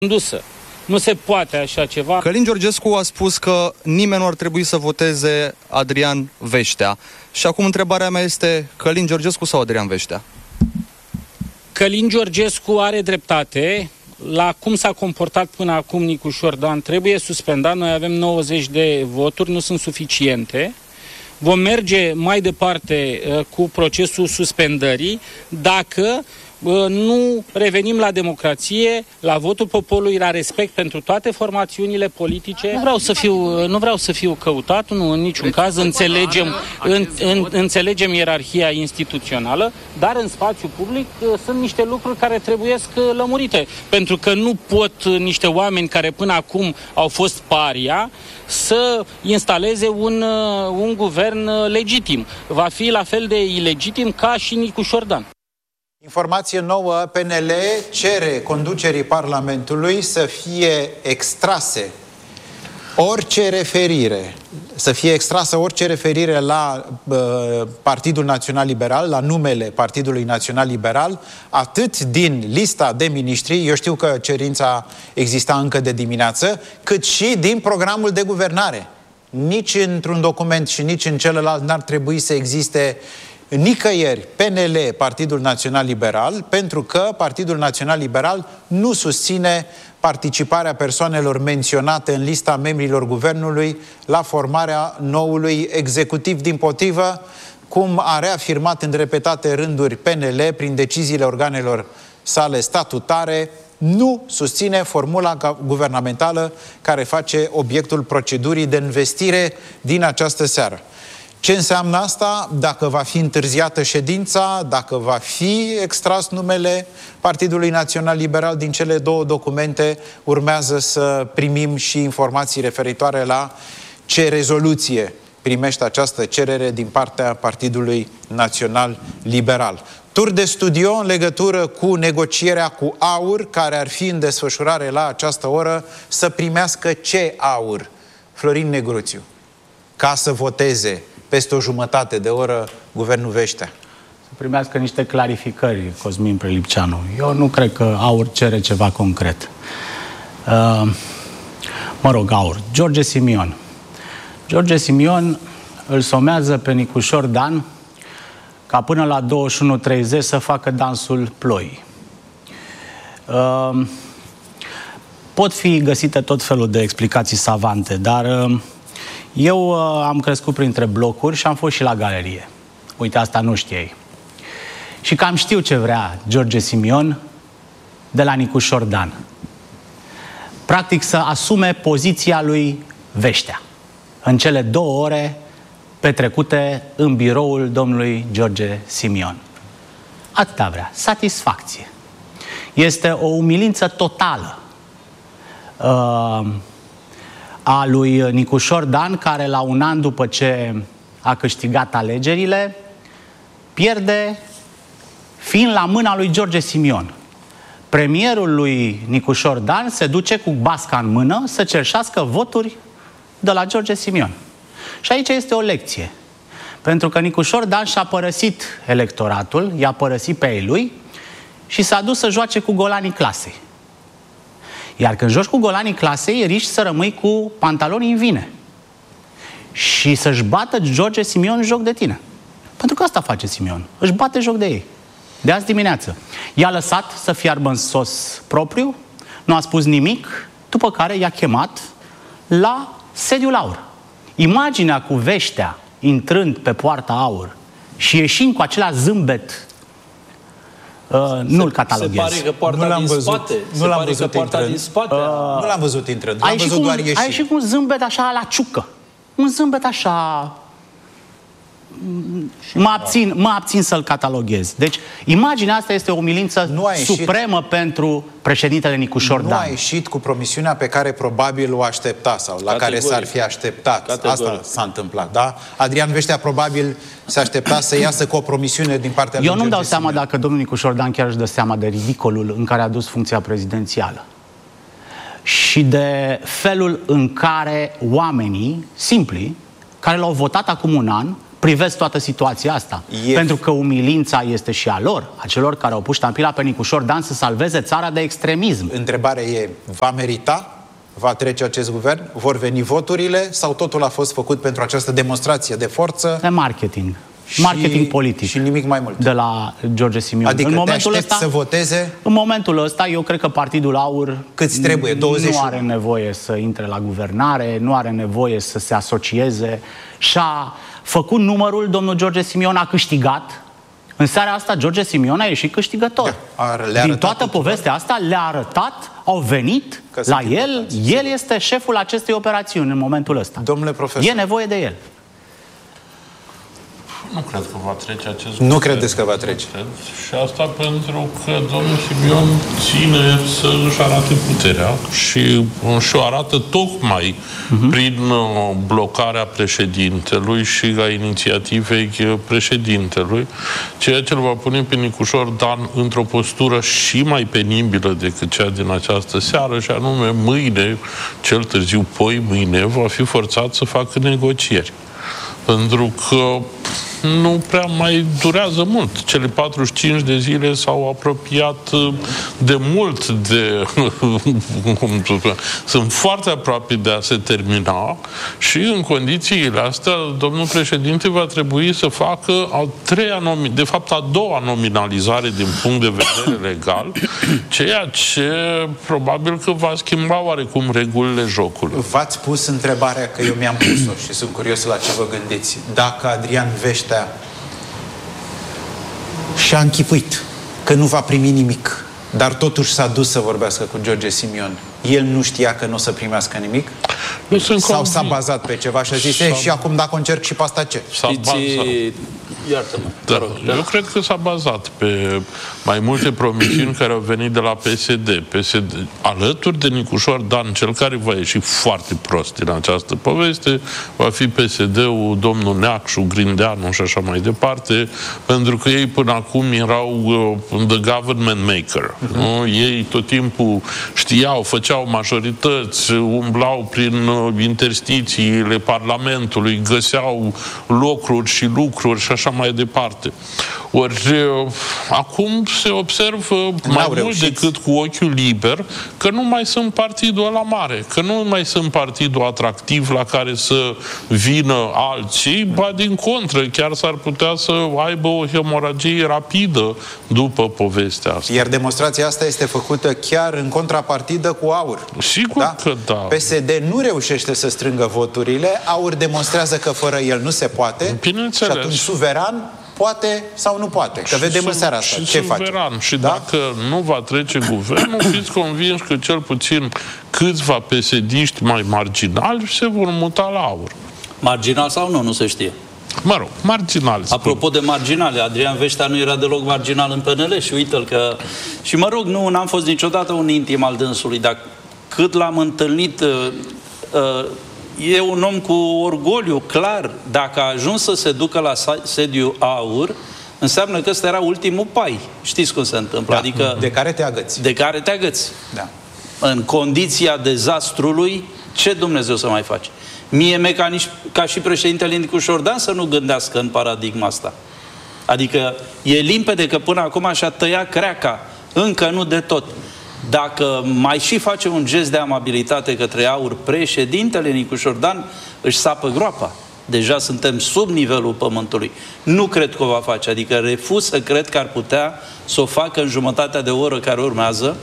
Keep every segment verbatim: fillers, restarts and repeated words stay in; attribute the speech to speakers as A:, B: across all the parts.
A: condusă. Nu se poate așa ceva.
B: Călin Georgescu a spus că nimeni nu ar trebui să voteze Adrian Veștea. Și acum întrebarea mea este, Călin Georgescu sau Adrian Veștea?
A: Călin Georgescu are dreptate. La cum s-a comportat până acum Nicușor Dan trebuie suspendat. Noi avem nouăzeci de voturi, nu sunt suficiente. Vom merge mai departe uh, cu procesul suspendării dacă uh, nu revenim la democrație, la votul poporului, la respect pentru toate formațiunile politice. Nu vreau să fiu, nu vreau să fiu căutat, nu, în niciun caz. Înțelegem, în, în, înțelegem ierarhia instituțională, dar în spațiu public uh, sunt niște lucruri care trebuie uh, lămurite. Pentru că nu pot uh, niște oameni care până acum au fost paria să instaleze un, un guvern legitim. Va fi la fel de ilegitim ca și Nicușor Dan.
C: Informație nouă, P N L cere conducerii Parlamentului să fie extrase orice referire, să fie extrasă orice referire la uh, Partidul Național Liberal, la numele Partidului Național Liberal, atât din lista de miniștri, eu știu că cerința exista încă de dimineață, cât și din programul de guvernare. Nici într-un document și nici în celălalt n-ar trebui să existe nicăieri P N L, Partidul Național Liberal, pentru că Partidul Național Liberal nu susține participarea persoanelor menționate în lista membrilor guvernului la formarea noului executiv. Dimpotrivă, cum a reafirmat în repetate rânduri P N L prin deciziile organelor sale statutare, nu susține formula guvernamentală care face obiectul procedurii de investire din această seară. Ce înseamnă asta? Dacă va fi întârziată ședința, dacă va fi extras numele Partidului Național Liberal din cele două documente, urmează să primim și informații referitoare la ce rezoluție primește această cerere din partea Partidului Național Liberal. Tur de studio în legătură cu negocierea cu AUR, care ar fi în desfășurare la această oră, să primească ce AUR? Florin Negruțiu. Ca să voteze peste o jumătate de oră guvernul Veștea.
D: Să primească niște clarificări, Cosmin Prelipceanu. Eu nu cred că AUR cere ceva concret. Uh, mă rog, AUR. George Simion. George Simion îl somează pe Nicușor Dan ca până la douăzeci și unu treizeci să facă dansul ploii. Uh, pot fi găsite tot felul de explicații savante, dar uh, eu uh, am crescut printre blocuri și am fost și la galerie. Uite, asta nu știai. Și cam știu ce vrea George Simion de la Nicușor Dan. Practic să asume poziția lui Veștea în cele două ore petrecute în biroul domnului George Simion. Atâta vrea. Satisfacție. Este o umilință totală uh, a lui Nicușor Dan, care la un an după ce a câștigat alegerile, pierde fiind la mâna lui George Simion. Premierul lui Nicușor Dan se duce cu basca în mână să cerșească voturi de la George Simion. Și aici este o lecție. Pentru că Nicușor Dan și-a părăsit electoratul, i-a părăsit pe ei lui și s-a dus să joace cu golanii clasei. Iar când joci cu golanii clasei, riști să rămâi cu pantaloni în vine. Și să-și bată George Simion joc de tine. Pentru că asta face Simion. Își bate joc de ei. De azi dimineață. I-a lăsat să fiarbă în sos propriu, nu a spus nimic, după care i-a chemat la sediul AUR. Imaginea cu Veștea intrând pe poarta AUR și ieșind cu acela zâmbet, uh, nu-l cataloghez.
E: Se pare că poarta din
C: văzut,
E: spate.
C: Nu
E: se
C: l-am
E: pare
C: văzut
E: că poarta
C: intrând.
E: din spate.
C: Uh, nu l-am văzut intrând, l-am văzut doar ieșind.
D: A ieșit cu un zâmbet așa la ciucă. Un zâmbet așa... Mă abțin, mă abțin să-l cataloghez. Deci, imaginea asta este o umilință supremă pentru președintele Nicușor Dan.
C: Nu a ieșit cu promisiunea pe care probabil o aștepta sau la Categoric. care s-ar fi așteptat. Categoric. Asta s-a întâmplat, da? Adrian Veștea probabil se aștepta să iasă cu o promisiune din partea lui
D: Eu nu-mi dau seama
C: Simion.
D: dacă domnul Nicușor Dan chiar își dă seama de ridicolul în care a dus funcția prezidențială și de felul în care oamenii simpli, care l-au votat acum un an, privesc toată situația asta. E... Pentru că umilința este și a lor, a celor care au pus ștampila pe Nicușor Dan să salveze țara de extremism.
C: Întrebarea e, va merita? Va trece acest guvern? Vor veni voturile? Sau totul a fost făcut pentru această demonstrație de forță?
D: De marketing. Marketing
C: și,
D: politic.
C: Și nimic mai mult.
D: De la George Simion.
C: Adică
D: în
C: te
D: momentul
C: aștepți
D: ăsta,
C: să voteze?
D: În momentul ăsta, eu cred că Partidul Aur
C: câți trebuie? douăzeci și unu.
D: Nu are nevoie să intre la guvernare, nu are nevoie să se asocieze. Și-a făcut numărul, domnul George Simion a câștigat. În seara asta, George Simion a ieșit câștigător.
C: Da,
D: din toată povestea asta le-a arătat, au venit la el, el este șeful acestei operațiuni în momentul ăsta.
C: Domnule profesor.
D: E nevoie de el.
E: Nu cred că va trece acest
C: Nu credeți că va trece?
E: Și asta pentru că domnul Simion ține să își arate puterea și și-o arată tocmai uh-huh. prin blocarea președintelui și a inițiativei președintelui, ceea ce îl va pune pe Nicușor Dan într-o postură și mai penibilă decât cea din această seară, și anume mâine, cel târziu poi mâine, va fi forțat să facă negocieri. Pentru că nu prea mai durează mult. Cele patruzeci și cinci de zile s-au apropiat de mult de... sunt foarte aproape de a se termina și în condițiile astea domnul președinte va trebui să facă a treia, nomi... de fapt a doua nominalizare din punct de vedere legal, ceea ce probabil că va schimba oarecum regulile jocului.
C: V-ați pus întrebarea, că eu mi-am pus-o și sunt curios la ce vă gândiți. Dacă Adrian Veștea și-a închipuit că nu va primi nimic, dar totuși s-a dus să vorbească cu George Simion, el nu știa că nu o să primească nimic?
E: Nu sunt
C: Sau s-a bazat pe ceva și a zis, și acum dacă încerc și pe asta ce?
E: S-a bazat.
F: Iartă-mă.
E: Da, rog, da. Eu cred că s-a bazat pe mai multe promisiuni care au venit de la P S D. P S D alături de Nicușor Dan, cel care va ieși foarte prost din această poveste, va fi P S D-ul, domnul Neacșu, Grindeanu și așa mai departe, pentru că ei până acum erau uh, the government maker. Uh-huh. Nu? Ei tot timpul știau, făceau majorități, umblau prin uh, interstițiile Parlamentului, găseau locuri și lucruri și așa mai departe. Ori acum se observă mai mult reușit. decât cu ochiul liber că nu mai sunt partidul ăla mare, că nu mai sunt partidul atractiv la care să vină alții, ba din contră, chiar s-ar putea să aibă o hemoragie rapidă după povestea asta.
C: Iar demonstrația asta este făcută chiar în contrapartidă cu Aur.
E: Sigur da? că da.
C: P S D nu reușește să strângă voturile, Aur demonstrează că fără el nu se poate.
E: Bineînțeles.
C: Și atunci suveran poate sau nu poate. Că
E: și
C: vedem în seara asta.
E: Și
C: ce
E: suveran.
C: face?
E: Și
C: da?
E: dacă nu va trece guvernul, fiți convinși că cel puțin câțiva P S D-iști mai marginali se vor muta la Aur.
F: Marginal sau nu, nu se știe.
E: Mă rog, marginal.
F: Apropo de marginale, Adrian Veștea nu era deloc marginal în P N L și uite-l că... Și mă rog, nu n-am fost niciodată un intim al dânsului, dar cât l-am întâlnit... Uh, uh, E un om cu orgoliu, clar. Dacă a ajuns să se ducă la sediul Aur, înseamnă că ăsta era ultimul pai. Știți cum se întâmplă?
C: Da,
F: adică,
C: de care te agăți.
F: De care te agăți.
C: Da.
F: În condiția dezastrului, ce Dumnezeu să mai faci? Mie mi-e ca, nici, ca și președintele Nicușor Dan să nu gândească în paradigma asta. Adică e limpede că până acum și-a tăiat creaca. Încă nu de tot. Dacă mai și face un gest de amabilitate către Aur, președintele Nicușor Dan își sapă groapa. Deja suntem sub nivelul pământului. Nu cred că o va face, adică refuz să cred că ar putea să o facă în jumătatea de oră care urmează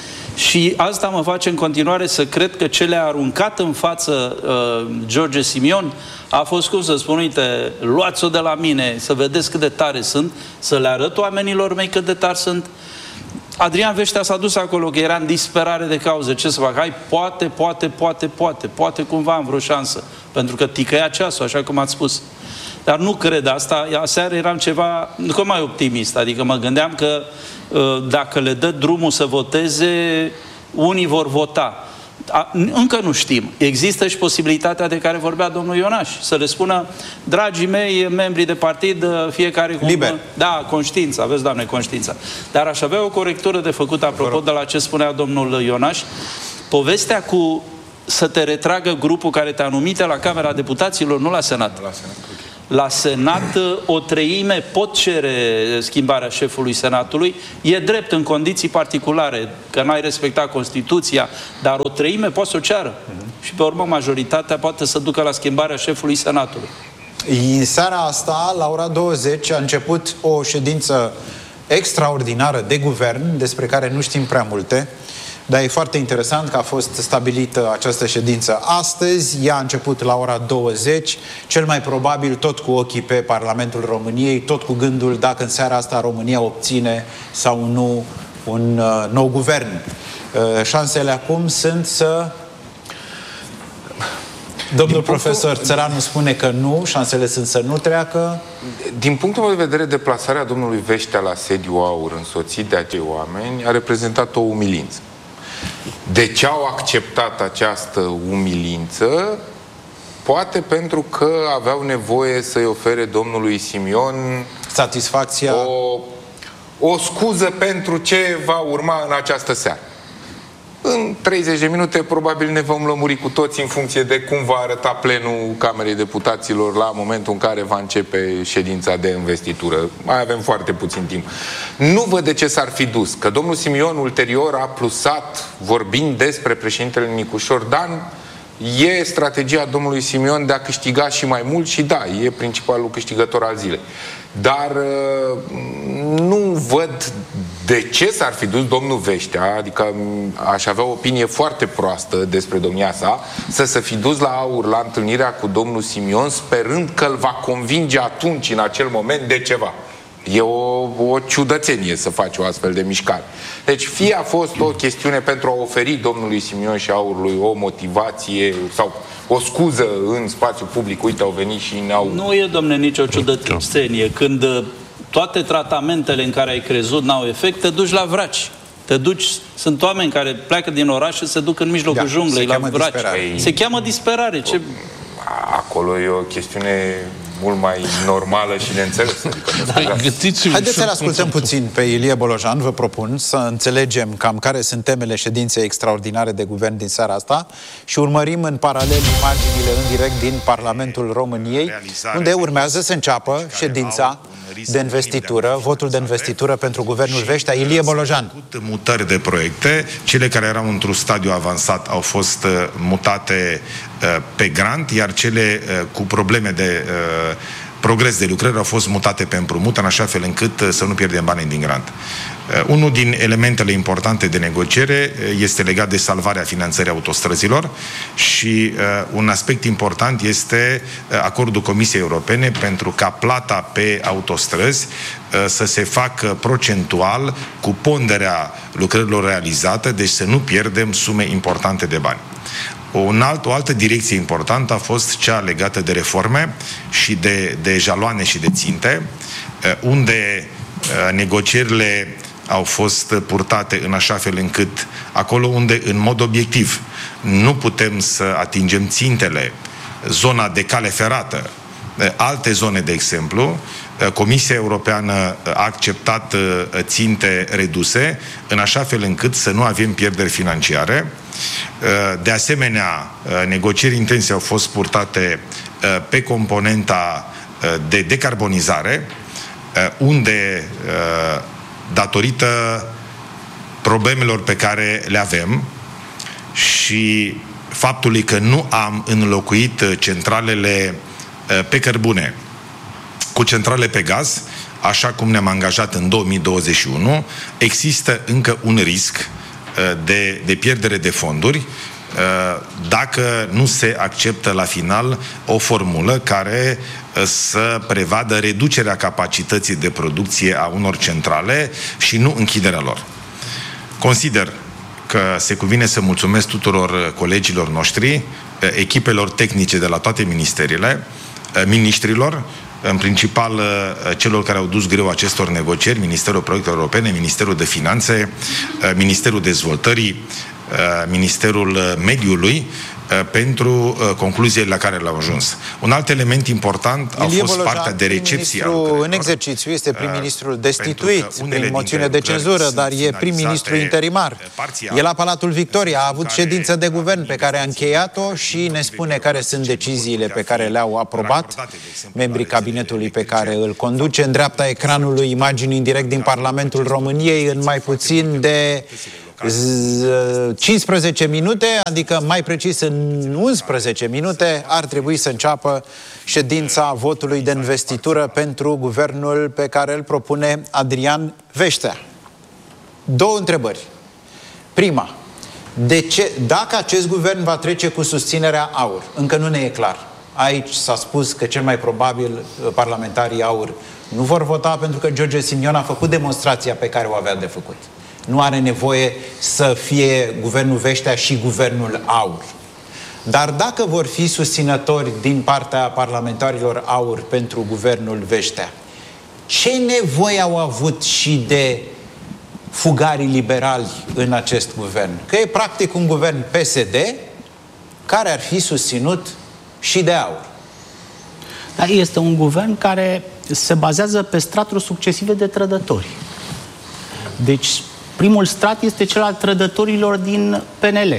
F: și asta mă face în continuare să cred că ce le-a aruncat în față uh, George Simion a fost, cum să spun, uite, luați-o de la mine, să vedeți cât de tare sunt, să le arăt oamenilor mei cât de tari sunt. Adrian Veștea s-a dus acolo, că era în disperare de cauză. Ce să fac? Hai, poate, poate, poate, poate, poate cumva am vreo șansă. Pentru că ticăia ceasul, așa cum ați spus. Dar nu cred asta. Aseară eram ceva, nu mai optimist. Adică mă gândeam că dacă le dă drumul să voteze, unii vor vota. A, încă nu știm. Există și posibilitatea de care vorbea domnul Ionaș, să le spună, dragii mei, membrii de partid, fiecare cu...
C: Liber.
F: Da, conștiință, aveți, Doamne, conștiință. Dar aș avea o corectură de făcut, apropo de la ce spunea domnul Ionaș. Povestea cu să te retragă grupul care te-a numit la Camera Deputaților, nu la Senat.
C: La Senat.
F: La Senat o treime pot cere schimbarea șefului Senatului. E drept în condiții particulare, că n-ai respectat Constituția, dar o treime poate să o ceară. Uh-huh. Și pe urmă majoritatea poate să ducă la schimbarea șefului Senatului.
C: În seara asta, la ora douăzeci, a început o ședință extraordinară de guvern, despre care nu știm prea multe, dar e foarte interesant că a fost stabilită această ședință astăzi. Ea a început la ora douăzeci, cel mai probabil tot cu ochii pe Parlamentul României, tot cu gândul dacă în seara asta România obține sau nu un uh, nou guvern. Uh, șansele acum sunt să... Domnul din profesor punctul... Țăranu spune că nu, șansele sunt să nu treacă.
G: Din punctul meu de vedere, deplasarea domnului Veștea la sediul Aur, însoțit de acei oameni, a reprezentat o umilință. De ce au acceptat această umilință? Poate pentru că aveau nevoie să-i ofere domnului Simion
C: satisfacția,
G: o, o scuză pentru ce va urma în această seară. În treizeci de minute probabil ne vom lămuri cu toți în funcție de cum va arăta plenul Camerei Deputaților la momentul în care va începe ședința de investitură. Mai avem foarte puțin timp. Nu văd de ce s-ar fi dus. Că domnul Simion ulterior a plusat, vorbind despre președintele Nicușor Dan, e strategia domnului Simion de a câștiga și mai mult și da, e principalul câștigător al zilei. Dar nu văd de ce s-ar fi dus domnul Veștea, adică aș avea o opinie foarte proastă despre domnia sa, să se fi dus la Aur la întâlnirea cu domnul Simion, sperând că îl va convinge atunci, în acel moment, de ceva. E o, o ciudățenie să faci o astfel de mișcare. Deci fie a fost o chestiune pentru a oferi domnului Simion și Aurului o motivație sau o scuză în spațiu public, uite, au venit și ne-au...
F: Nu e, domne, nicio ciudățenie. Când toate tratamentele în care ai crezut n-au efect, te duci la vraci. Te duci, sunt oameni care pleacă din oraș și se duc în mijlocul da, junglei la vraci. Disperare. Se cheamă disperare. Ce...
G: Acolo e o chestiune mult mai normală și de înțeles.
C: Da. Haideți să-l ascultăm puțin pe Ilie Bolojan, vă propun să înțelegem cam care sunt temele ședinței extraordinare de guvern din seara asta și urmărim în paralel imaginile în direct din Parlamentul României, unde urmează să înceapă ședința de investitură, votul de investitură pentru guvernul Veștea. Ilie Bolojan.
H: Mutări de proiecte, cele care erau într-un stadiu avansat au fost mutate pe grant, iar cele cu probleme de progres de lucrări au fost mutate pe împrumut, în așa fel încât să nu pierdem banii din grant. Uh, unul din elementele importante de negociere este legat de salvarea finanțării autostrăzilor și uh, un aspect important este uh, acordul Comisiei Europene pentru ca plata pe autostrăzi uh, să se facă procentual cu ponderea lucrărilor realizate, deci să nu pierdem sume importante de bani. Un alt, o altă direcție importantă a fost cea legată de reforme și de, de jaloane și de ținte, unde negocierile au fost purtate în așa fel încât acolo unde în mod obiectiv nu putem să atingem țintele, zona de cale ferată, alte zone, de exemplu, Comisia Europeană a acceptat ținte reduse, în așa fel încât să nu avem pierderi financiare. De asemenea, negocieri intense au fost purtate pe componenta de decarbonizare, unde, datorită problemelor pe care le avem și faptului că nu am înlocuit centralele pe cărbune cu centrale pe gaz, așa cum ne-am angajat în două mii douăzeci și unu, există încă un risc de, de pierdere de fonduri dacă nu se acceptă la final o formulă care să prevadă reducerea capacității de producție a unor centrale și nu închiderea lor. Consider că se cuvine să mulțumesc tuturor colegilor noștri, echipelor tehnice de la toate ministerele, miniștrilor, în principal celor care au dus greu acestor negocieri, Ministerul Proiectelor Europene, Ministerul de Finanțe, Ministerul Dezvoltării, Ministerul Mediului pentru concluziile la care l-au ajuns. Un alt element important a fost partea de recepție.
C: În exercițiu este prim-ministrul destituit prin moțiune de cenzură, dar e prim-ministru interimar. E la Palatul Victoria, a avut ședință de guvern pe care a încheiat-o și ne spune care sunt deciziile pe care le-au aprobat membrii cabinetului pe care îl conduce. În dreapta ecranului imagini în direct din Parlamentul României în mai puțin de cincisprezece minute, adică mai precis în unsprezece minute, ar trebui să înceapă ședința votului de investitură pentru guvernul pe care îl propune Adrian Veștea. Două întrebări. Prima, de ce, dacă acest guvern va trece cu susținerea AUR, încă nu ne e clar. Aici s-a spus că cel mai probabil parlamentarii AUR nu vor vota pentru că George Simion a făcut demonstrația pe care o avea de făcut. Nu are nevoie să fie guvernul Veștea și guvernul AUR. Dar dacă vor fi susținători din partea parlamentarilor AUR pentru guvernul Veștea, ce nevoie au avut și de fugarii liberali în acest guvern? Că e practic un guvern P S D care ar fi susținut și de AUR.
D: Dar este un guvern care se bazează pe straturi succesive de trădători. Deci primul strat este cel al trădătorilor din P N L.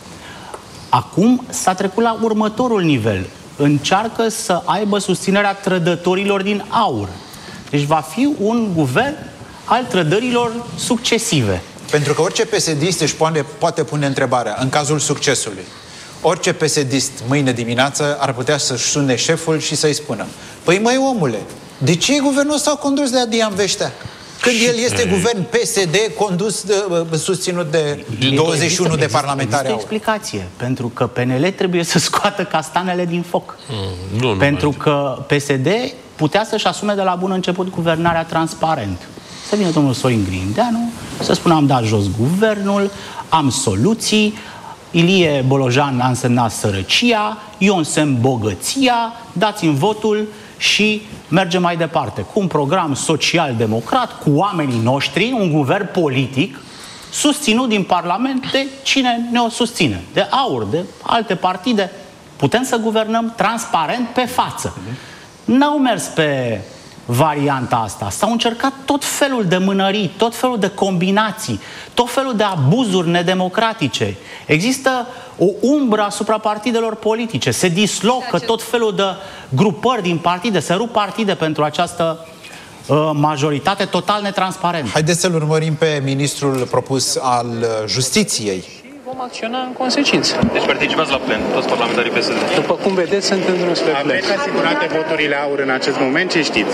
D: Acum s-a trecut la următorul nivel. Încearcă să aibă susținerea trădătorilor din AUR. Deci va fi un guvern al trădărilor succesive.
C: Pentru că orice P S D-ist își poate, poate pune întrebarea, în cazul succesului. Orice P S D-ist mâine dimineață ar putea să-și sune șeful și să-i spună: păi măi omule, de ce guvernul ăsta a condus de Adrian Veștea? Când el este guvern P S D condus, de, susținut de douăzeci și unu de parlamentari.
D: Există o explicație. Pentru că P N L trebuie să scoată castanele din foc. Mm, nu, nu pentru că P S D putea să-și asume de la bun început guvernarea transparent. Să vină domnul Sorin Grindeanu, să spună: am dat jos guvernul, am soluții, Ilie Bolojan a însemnat sărăcia, eu însemn bogăția, dați-mi votul și mergem mai departe. Cu un program social-democrat, cu oamenii noștri, un guvern politic, susținut din Parlament de cine ne o susține. De AUR, de alte partide. Putem să guvernăm transparent pe față. N-au mers pe varianta asta. S-au încercat tot felul de mânării, tot felul de combinații, tot felul de abuzuri nedemocratice. Există o umbră asupra partidelor politice. Se dislocă tot felul de grupări din partide, se rup partide pentru această uh, majoritate total netransparentă.
C: Haideți să-l urmărim pe ministrul propus al Justiției.
I: Vom acționa în consecință. Deci participați la plen, toți parlamentarii P S D. După cum vedeți, sunt în drum spre plen.
J: Aveți asigurate voturile AUR în acest moment? Ce știți?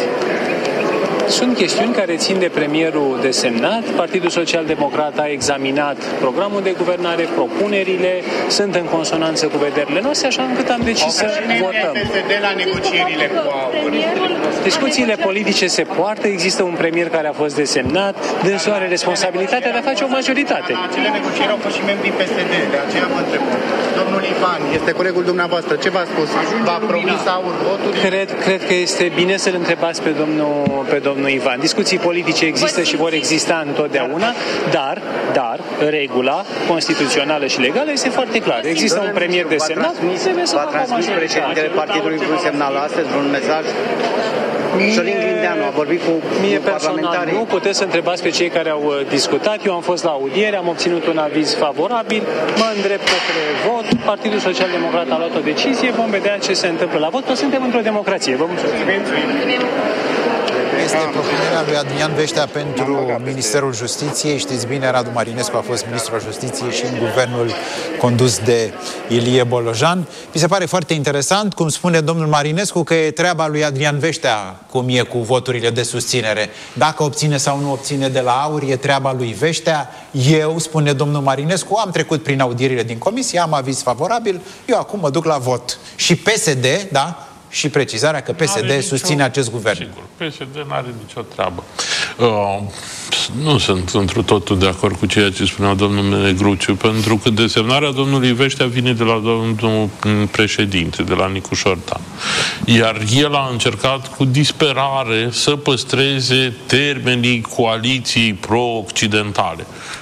I: Sunt chestiuni care țin de premierul desemnat. Partidul Social-Democrat a examinat programul de guvernare, propunerile, sunt în consonanță cu vederile noastre, așa încât am decis să votăm.
J: P S D la negocierile cu AUR.
I: Discuțiile politice se poartă, există un premier care a fost desemnat, dânsul are responsabilitatea de a face o majoritate.
J: Acele negocieri au fost și membrii P S D, de aceea mă întreb. Domnul Ivan, este colegul dumneavoastră, ce v-a spus? V-a promis AUR voturi?
I: Cred, cred că este bine să-l întrebați pe domnul, pe domnul Ivan. Discuții politice există și vor exista întotdeauna, dar, dar, regula constituțională și legală este foarte clară. Există un premier desemnat, trebuie să facă o majoritate.
J: Președintele partidului vreun semnal astăzi, vreun mesaj? Sorin Grindeanu a vorbit cu
I: Mie personal nu, puteți să întrebați pe cei care au discutat. Eu am fost la audiere, am obținut un aviz favorabil, mă îndrept către vot, Partidul Social-Democrat a luat o decizie, vom vedea ce se întâmplă la vot, că suntem într-o democrație. Vă mulțumesc.
C: Este propunerea lui Adrian Veștea pentru Ministerul Justiției. Știți bine, Radu Marinescu a fost ministrul Justiției și în guvernul condus de Ilie Bolojan. Mi se pare foarte interesant, cum spune domnul Marinescu, că e treaba lui Adrian Veștea cum e cu voturile de susținere. Dacă obține sau nu obține de la AUR, e treaba lui Veștea. Eu, spune domnul Marinescu, am trecut prin audierile din comisie, am aviz favorabil, eu acum mă duc la vot. Și P S D, da? Și precizarea că P S D susține nicio, acest guvern.
E: Sigur, P S D nu are nicio treabă. Uh, nu sunt întru totul de acord cu ceea ce spunea domnul Negruciu, pentru că desemnarea domnului Veștea vine de la domnul președinte, de la Nicu Șordan. Iar el a încercat cu disperare să păstreze termenii coaliției pro-occidentale.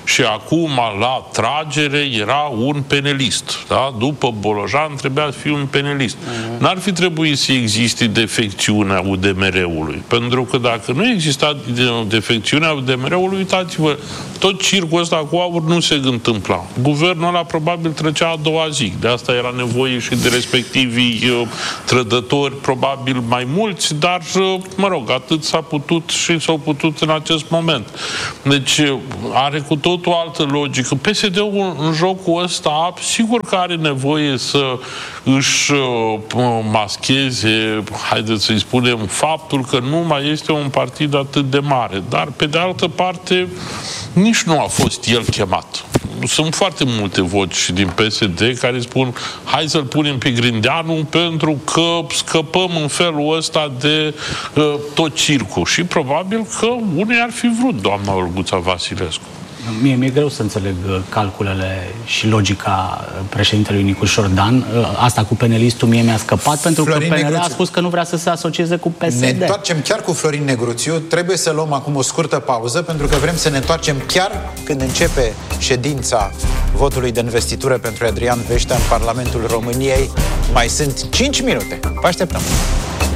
E: Și acum, la tragere, era un penelist. Da? După Bolojan trebuia să fie un penelist. Uh-huh. N-ar fi trebuit să existe defecțiunea U D M R-ului. Pentru că dacă nu exista defecțiunea U D M R-ului, uitați-vă, tot circul ăsta cu aur nu se întâmpla. Guvernul ăla probabil trecea a doua zi. De asta era nevoie și de respectivii uh, trădători, probabil mai mulți, dar, uh, mă rog, atât s-a putut și s-au putut în acest moment. Deci, uh, are cu tot o altă logică. P S D-ul în jocul ăsta, sigur că are nevoie să își uh, mascheze, haideți să-i spunem, faptul că nu mai este un partid atât de mare. Dar, pe de altă parte, nici nu a fost el chemat. Sunt foarte multe voci din P S D care spun hai să-l punem pe Grindeanu pentru că scăpăm în felul ăsta de uh, tot circul. Și probabil că unii ar fi vrut, doamna Olguța Vasilescu.
D: Mie mi-e greu să înțeleg calculele și logica președintelui Nicușor Dan. Asta cu penelistul mie mi-a scăpat, pentru Florin că P N L a spus că nu vrea să se asocieze cu P S D.
C: Ne întoarcem chiar cu Florin Negruțiu. Trebuie să luăm acum o scurtă pauză, pentru că vrem să ne întoarcem chiar când începe ședința votului de investitură pentru Adrian Veștea în Parlamentul României. Mai sunt cinci minute. Vă așteptăm!